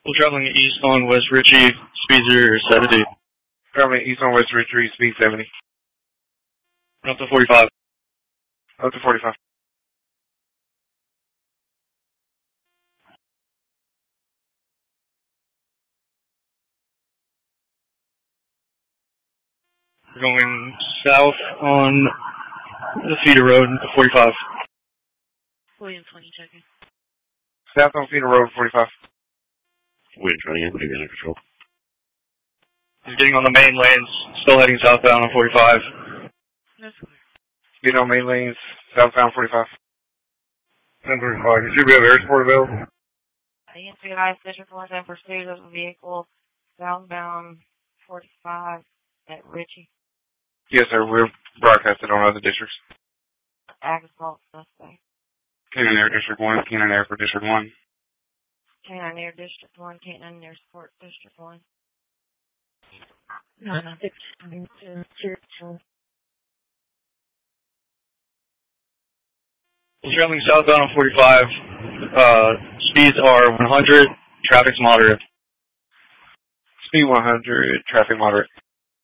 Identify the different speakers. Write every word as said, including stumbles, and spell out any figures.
Speaker 1: We're traveling east on West Ritchie, speeds are seventy.
Speaker 2: Traveling east on West Ritchie, speed seventy.
Speaker 1: Up to forty-five.
Speaker 2: Up to forty-five.
Speaker 1: We're going south on the feeder road to forty-five.
Speaker 3: William twenty checking.
Speaker 2: South on feeder road, forty-five.
Speaker 4: William twenty, in under control.
Speaker 1: He's getting on the main lanes, still heading southbound on forty-five.
Speaker 3: That's clear.
Speaker 2: Getting on main lanes, southbound forty-five.
Speaker 5: ten thirty-five, you should be have air support available.
Speaker 3: A N C I District one in pursuit of a vehicle southbound forty-five at Ritchie.
Speaker 2: Yes, sir. We're broadcasting on other districts.
Speaker 3: Ag assault suspect.
Speaker 2: Canine Air District one, Canine Air for District one.
Speaker 3: Canine Air District one, Canine Air Support District one. No, no, it's
Speaker 1: We're traveling southbound on forty-five. Uh, speeds are one hundred, traffic's moderate.
Speaker 2: Speed one hundred, traffic moderate.